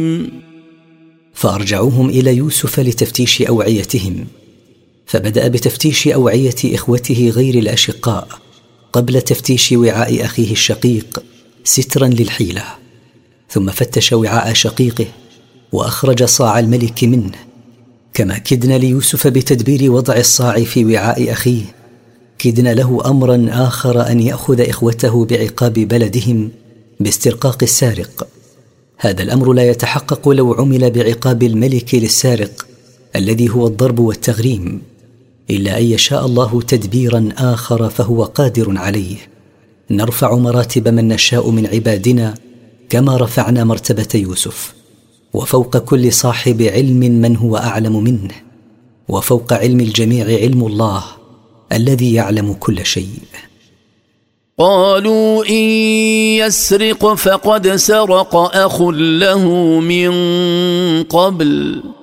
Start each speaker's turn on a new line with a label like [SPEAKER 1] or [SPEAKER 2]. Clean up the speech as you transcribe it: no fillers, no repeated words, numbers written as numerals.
[SPEAKER 1] فأرجعوهم إلى يوسف لتفتيش أوعيتهم، فبدأ بتفتيش أوعية إخوته غير الأشقاء قبل تفتيش وعاء أخيه الشقيق سترا للحيلة، ثم فتش وعاء شقيقه وأخرج صاع الملك منه. كما كدنا ليوسف بتدبير وضع الصاع في وعاء أخيه، كدنا له أمرا آخر أن يأخذ إخوته بعقاب بلدهم باسترقاق السارق. هذا الأمر لا يتحقق لو عمل بعقاب الملك للسارق الذي هو الضرب والتغريم، إلا أن يشاء الله تدبيرا آخر فهو قادر عليه. نرفع مراتب من نشاء من عبادنا كما رفعنا مرتبة يوسف، وفوق كل صاحب علم من هو أعلم منه، وفوق علم الجميع علم الله الذي يعلم كل شيء.
[SPEAKER 2] قالوا إن يسرق فقد سرق أخ له من قبل